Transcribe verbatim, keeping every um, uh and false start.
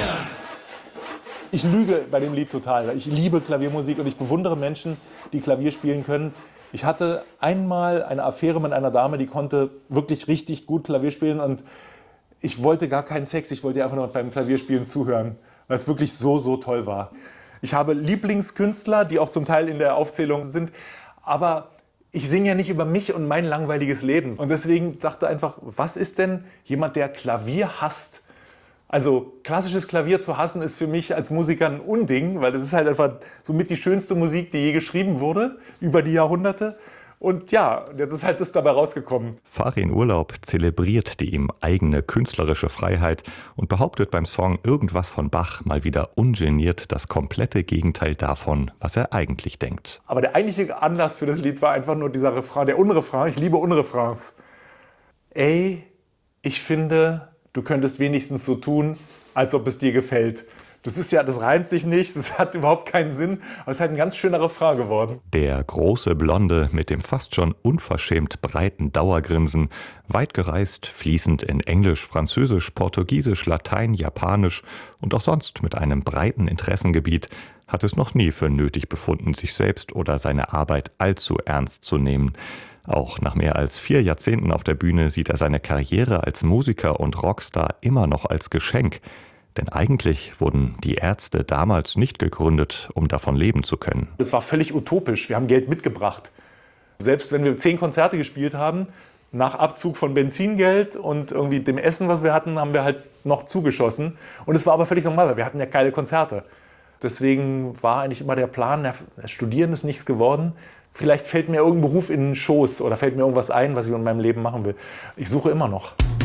Ich lüge bei dem Lied total. Ich liebe Klaviermusik und ich bewundere Menschen, die Klavier spielen können. Ich hatte einmal eine Affäre mit einer Dame, die konnte wirklich richtig gut Klavier spielen und ich wollte gar keinen Sex, ich wollte ihr einfach nur beim Klavierspielen zuhören, weil es wirklich so, so toll war. Ich habe Lieblingskünstler, die auch zum Teil in der Aufzählung sind, aber ich singe ja nicht über mich und mein langweiliges Leben. Und deswegen dachte einfach, was ist denn jemand, der Klavier hasst? Also klassisches Klavier zu hassen ist für mich als Musiker ein Unding, weil das ist halt einfach somit die schönste Musik, die je geschrieben wurde über die Jahrhunderte. Und ja, jetzt ist halt das dabei rausgekommen. Farin Urlaub zelebriert die ihm eigene künstlerische Freiheit und behauptet beim Song Irgendwas von Bach mal wieder ungeniert das komplette Gegenteil davon, was er eigentlich denkt. Aber der eigentliche Anlass für das Lied war einfach nur dieser Refrain, der Unrefrain. Ich liebe Unrefrains. Ey, ich finde, du könntest wenigstens so tun, als ob es dir gefällt. Das ist ja, das reimt sich nicht, das hat überhaupt keinen Sinn, aber es ist halt ein ganz schöner Refrain geworden. Der große Blonde mit dem fast schon unverschämt breiten Dauergrinsen, weit gereist, fließend in Englisch, Französisch, Portugiesisch, Latein, Japanisch und auch sonst mit einem breiten Interessengebiet, hat es noch nie für nötig befunden, sich selbst oder seine Arbeit allzu ernst zu nehmen. Auch nach mehr als vier Jahrzehnten auf der Bühne sieht er seine Karriere als Musiker und Rockstar immer noch als Geschenk. Denn eigentlich wurden die Ärzte damals nicht gegründet, um davon leben zu können. Das war völlig utopisch. Wir haben Geld mitgebracht. Selbst wenn wir zehn Konzerte gespielt haben, nach Abzug von Benzingeld und irgendwie dem Essen, was wir hatten, haben wir halt noch zugeschossen. Und es war aber völlig normal, weil wir hatten ja geile Konzerte. Deswegen war eigentlich immer der Plan, ja, Studieren ist nichts geworden. Vielleicht fällt mir irgendein Beruf in den Schoß oder fällt mir irgendwas ein, was ich in meinem Leben machen will. Ich suche immer noch.